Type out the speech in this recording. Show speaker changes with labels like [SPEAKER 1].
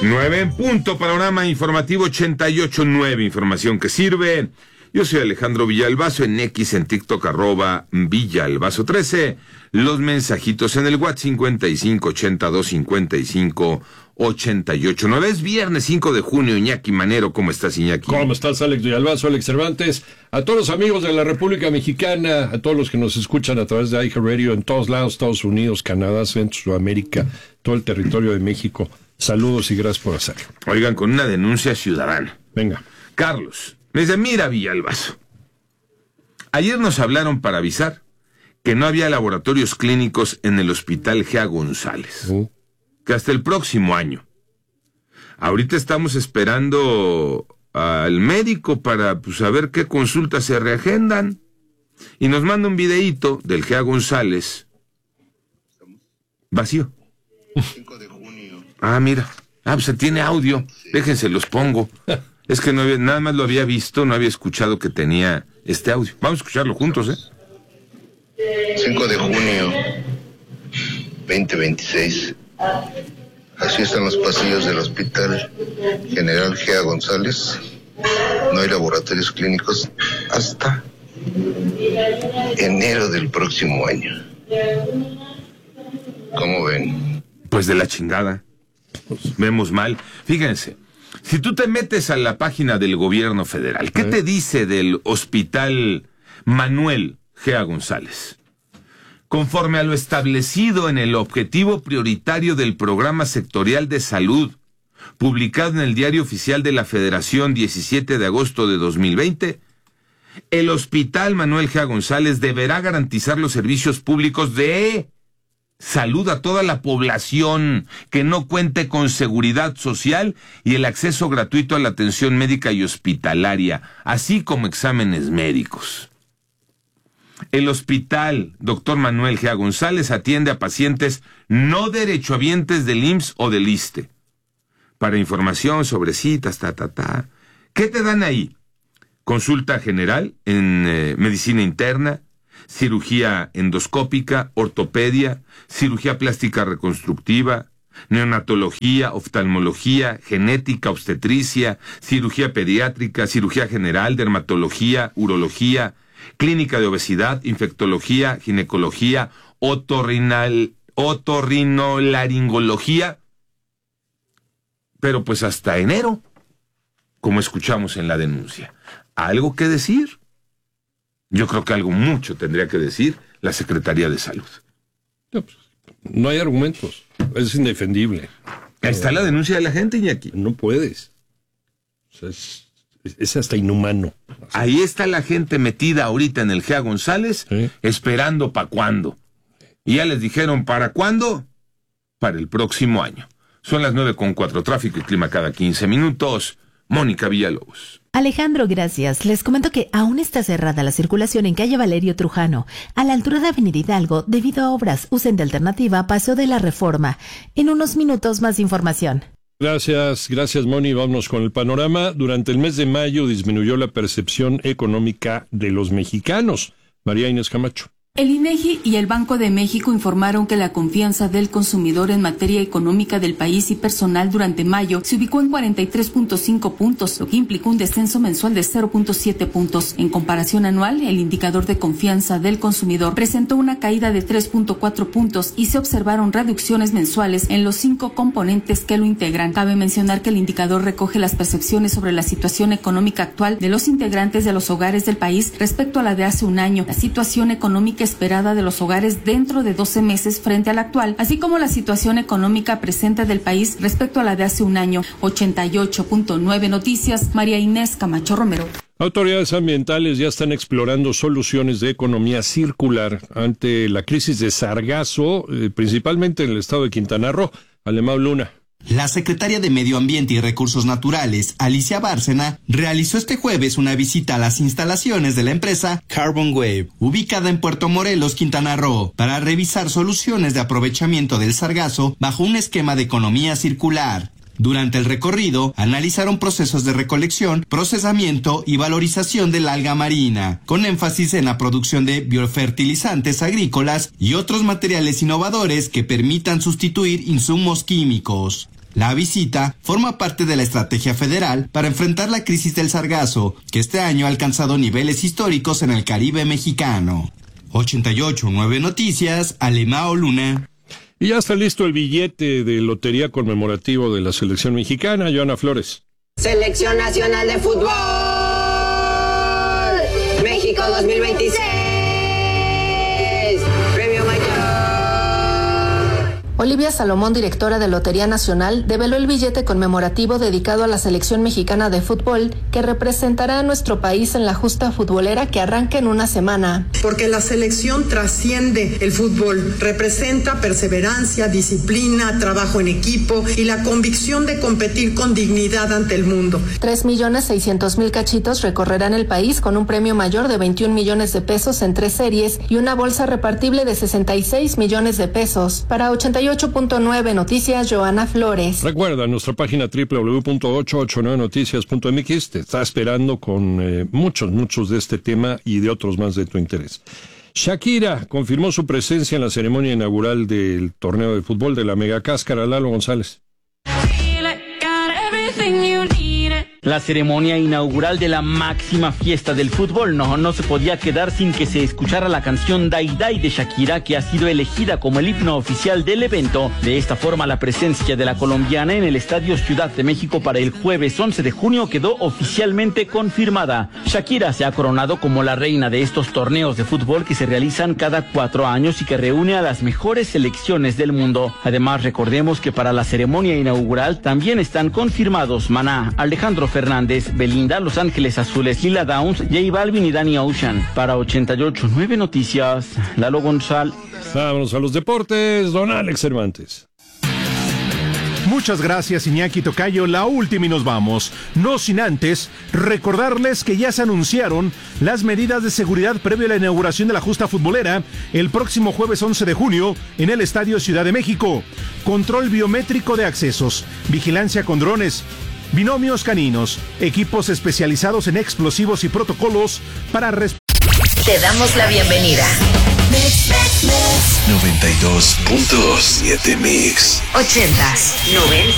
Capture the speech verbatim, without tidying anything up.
[SPEAKER 1] Nueve en punto, panorama informativo ochenta y ocho punto nueve, información que sirve. Yo soy Alejandro Villalbazo, en X, en TikTok, arroba Villalbazo trece. Los mensajitos en el WhatsApp cincuenta y cinco ochenta y dos cincuenta y cinco ochenta y ocho. No es viernes cinco de junio, Iñaki Manero. ¿Cómo estás, Iñaki?
[SPEAKER 2] ¿Cómo estás, Alex Villalbazo, Alex Cervantes? A todos los amigos de la República Mexicana, a todos los que nos escuchan a través de iHeartRadio en todos lados, Estados Unidos, Canadá, Centro, Sudamérica, todo el territorio de México. Saludos y gracias por hacerlo.
[SPEAKER 1] Oigan, con una denuncia ciudadana.
[SPEAKER 2] Venga.
[SPEAKER 1] Carlos, me dice, mira, Villalbazo, ayer nos hablaron para avisar que no había laboratorios clínicos en el Hospital Gea González. Uh. Que hasta el próximo año. Ahorita estamos esperando al médico para pues, saber qué consultas se reagendan. Y nos manda un videíto del Gea González. Vacío.
[SPEAKER 3] cinco de junio.
[SPEAKER 1] Ah, mira. Ah, pues tiene audio. Sí. Déjense, los pongo. Es que no había, nada más lo había visto, no había escuchado que tenía este audio. Vamos a escucharlo juntos, ¿eh?
[SPEAKER 3] cinco de junio, veinte veintiséis. Así están los pasillos del Hospital General Gea González. No hay laboratorios clínicos hasta enero del próximo año. ¿Cómo ven?
[SPEAKER 1] Pues de la chingada. Vemos mal. Fíjense, si tú te metes a la página del gobierno federal, ¿qué te dice del Hospital Manuel Gea González? Conforme a lo establecido en el objetivo prioritario del Programa Sectorial de Salud, publicado en el Diario Oficial de la Federación diecisiete de agosto de dos mil veinte, el Hospital Manuel Gea González deberá garantizar los servicios públicos de salud a toda la población que no cuente con seguridad social y el acceso gratuito a la atención médica y hospitalaria, así como exámenes médicos. El hospital Doctor Manuel Gea González atiende a pacientes no derechohabientes del I M S S o del ISSSTE. Para información sobre citas, ta, ta, ta. ¿Qué te dan ahí? Consulta general en eh, medicina interna, cirugía endoscópica, ortopedia, cirugía plástica reconstructiva, neonatología, oftalmología, genética, obstetricia, cirugía pediátrica, cirugía general, dermatología, urología, clínica de obesidad, infectología, ginecología, otorrinal, otorrinolaringología, pero pues hasta enero, como escuchamos en la denuncia. ¿Algo que decir? Yo creo que algo mucho tendría que decir la Secretaría de Salud.
[SPEAKER 2] No, pues, no hay argumentos, es indefendible.
[SPEAKER 1] Ahí está la denuncia de la gente, Iñaki.
[SPEAKER 2] No puedes. O sea, es... Es hasta inhumano.
[SPEAKER 1] Ahí está la gente metida ahorita en el Gea González, ¿sí? Esperando para cuándo. Y ya les dijeron, ¿para cuándo? Para el próximo año. Son las nueve con cuatro, tráfico y clima cada quince minutos. Mónica Villalobos.
[SPEAKER 4] Alejandro, gracias. Les comento que aún está cerrada la circulación en calle Valerio Trujano, a la altura de Avenida Hidalgo, debido a obras. Usen de alternativa Paseo de la Reforma. En unos minutos más información.
[SPEAKER 2] Gracias, gracias Moni. Vámonos con el panorama. Durante el mes de mayo disminuyó la percepción económica de los mexicanos. María Inés Camacho.
[SPEAKER 5] El INEGI y el Banco de México informaron que la confianza del consumidor en materia económica del país y personal durante mayo se ubicó en cuarenta y tres punto cinco puntos, lo que implicó un descenso mensual de cero punto siete puntos. En comparación anual, el indicador de confianza del consumidor presentó una caída de tres punto cuatro puntos y se observaron reducciones mensuales en los cinco componentes que lo integran. Cabe mencionar que el indicador recoge las percepciones sobre la situación económica actual de los integrantes de los hogares del país respecto a la de hace un año, la situación económica esperada de los hogares dentro de doce meses frente a la actual, así como la situación económica presente del país respecto a la de hace un año. ochenta y ocho punto nueve Noticias, María Inés Camacho Romero.
[SPEAKER 2] Autoridades ambientales ya están explorando soluciones de economía circular ante la crisis de sargazo, eh, principalmente en el estado de Quintana Roo. Alemão Luna.
[SPEAKER 6] La secretaria de Medio Ambiente y Recursos Naturales, Alicia Bárcena, realizó este jueves una visita a las instalaciones de la empresa Carbon Wave, ubicada en Puerto Morelos, Quintana Roo, para revisar soluciones de aprovechamiento del sargazo bajo un esquema de economía circular. Durante el recorrido, analizaron procesos de recolección, procesamiento y valorización del alga marina, con énfasis en la producción de biofertilizantes agrícolas y otros materiales innovadores que permitan sustituir insumos químicos. La visita forma parte de la estrategia federal para enfrentar la crisis del sargazo, que este año ha alcanzado niveles históricos en el Caribe mexicano. ochenta y ocho punto nueve Noticias, Alemao Luna.
[SPEAKER 2] Y ya está listo el billete de lotería conmemorativo de la selección mexicana, Joana Flores.
[SPEAKER 7] Selección Nacional de Fútbol México dos mil veintiséis. Premio Mayor.
[SPEAKER 8] Olivia Salomón, directora de Lotería Nacional, develó el billete conmemorativo dedicado a la selección mexicana de fútbol que representará a nuestro país en la justa futbolera que arranca en una semana.
[SPEAKER 9] Porque la selección trasciende el fútbol, representa perseverancia, disciplina, trabajo en equipo y la convicción de competir con dignidad ante el mundo.
[SPEAKER 8] tres millones seiscientos mil cachitos recorrerán el país con un premio mayor de veintiún millones de pesos en tres series y una bolsa repartible de sesenta y seis millones de pesos. Para ochenta y ocho punto nueve Noticias, Joana Flores.
[SPEAKER 2] Recuerda, nuestra página doble u doble u doble u punto ochocientos ochenta y nueve noticias punto m x te está esperando con eh, muchos, muchos de este tema y de otros más de tu interés. Shakira confirmó su presencia en la ceremonia inaugural del torneo de fútbol de la Mega Cáscara. Lalo González.
[SPEAKER 10] La ceremonia inaugural de la máxima fiesta del fútbol no, no se podía quedar sin que se escuchara la canción Dai Dai de Shakira, que ha sido elegida como el himno oficial del evento. De esta forma, la presencia de la colombiana en el Estadio Ciudad de México para el jueves once de junio quedó oficialmente confirmada. Shakira se ha coronado como la reina de estos torneos de fútbol que se realizan cada cuatro años y que reúne a las mejores selecciones del mundo. Además, recordemos que para la ceremonia inaugural también están confirmados Maná, Alejandro Fernández, Belinda, Los Ángeles Azules, Lila Downs, J Balvin y Danny Ocean. Para ochenta y ocho punto nueve Noticias, Lalo González.
[SPEAKER 2] Vámonos a los deportes, don Alex Cervantes.
[SPEAKER 11] Muchas gracias, Iñaki Tocayo. La última y nos vamos. No sin antes recordarles que ya se anunciaron las medidas de seguridad previo a la inauguración de la justa futbolera el próximo jueves once de junio en el Estadio Ciudad de México. Control biométrico de accesos, vigilancia con drones, binomios caninos, equipos especializados en explosivos y protocolos para responder.
[SPEAKER 12] Te damos la bienvenida.
[SPEAKER 13] noventa y dos punto siete Mix.
[SPEAKER 12] ochentas, noventas.